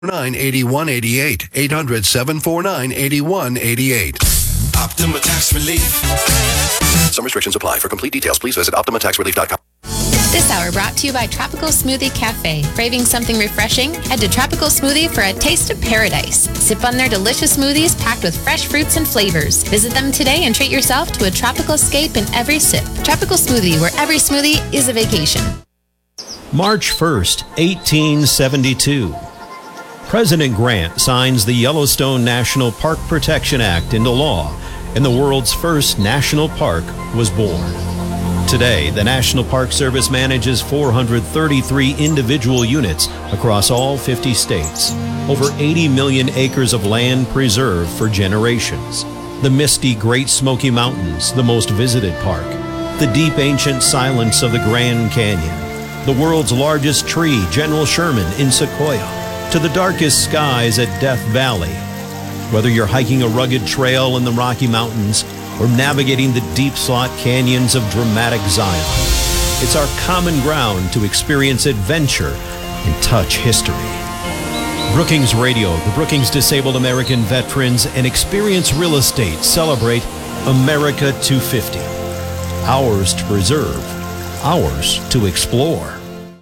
8188. 800-749-8188. Optima Tax Relief. Some restrictions apply. For complete details, please visit OptimaTaxRelief.com. This hour brought to you by Tropical Smoothie Cafe. Craving something refreshing? Head to Tropical Smoothie for a taste of paradise. Sip on their delicious smoothies packed with fresh fruits and flavors. Visit them today and treat yourself to a tropical escape in every sip. Tropical Smoothie, where every smoothie is a vacation. March 1st, 1872. President Grant signs the Yellowstone National Park Protection Act into law, and the world's first national park was born. Today, the National Park Service manages 433 individual units across all 50 states. Over 80 million acres of land preserved for generations. The misty Great Smoky Mountains, the most visited park. The deep ancient silence of the Grand Canyon. The world's largest tree, General Sherman in Sequoia. To the darkest skies at Death Valley. Whether you're hiking a rugged trail in the Rocky Mountains or navigating the deep-slot canyons of dramatic Zion, it's our common ground to experience adventure and touch history. Brookings Radio, the Brookings Disabled American Veterans, and Experience Real Estate celebrate America 250. Ours to preserve, ours to explore.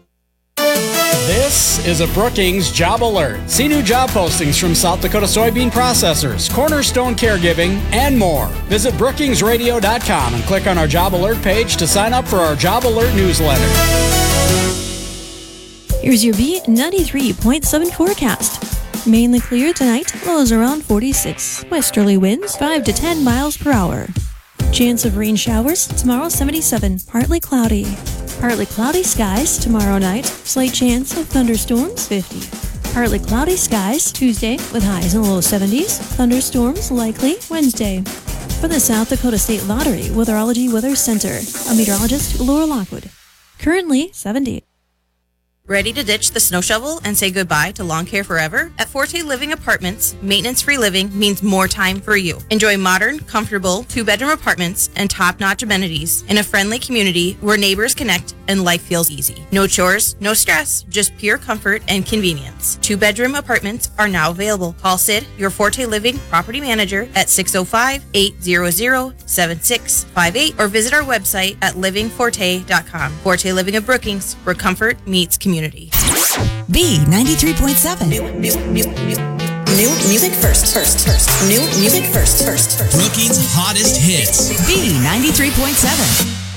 This is a Brookings Job Alert. See new job postings from South Dakota soybean processors, Cornerstone Caregiving, and more. Visit brookingsradio.com and click on our Job Alert page to sign up for our Job Alert newsletter. Here's your B93.7 forecast. Mainly clear tonight, lows around 46. Westerly winds 5 to 10 miles per hour. Chance of rain showers tomorrow 77, partly cloudy. Partly cloudy skies tomorrow night. Slight chance of thunderstorms 50. Partly cloudy skies Tuesday with highs in the low 70s. Thunderstorms likely Wednesday. For the South Dakota State Lottery Weatherology Weather Center, a meteorologist, Laura Lockwood. Currently 70. Ready to ditch the snow shovel and say goodbye to lawn care forever? At Forte Living Apartments, maintenance-free living means more time for you. Enjoy modern, comfortable, two-bedroom apartments and top-notch amenities in a friendly community where neighbors connect and life feels easy. No chores, no stress, just pure comfort and convenience. Two-bedroom apartments are now available. Call Sid, your Forte Living property manager, at 605-800-7658 or visit our website at livingforte.com. Forte Living of Brookings, where comfort meets community. B93.7. New music first. New music first. Brookings' hottest hits. B93.7.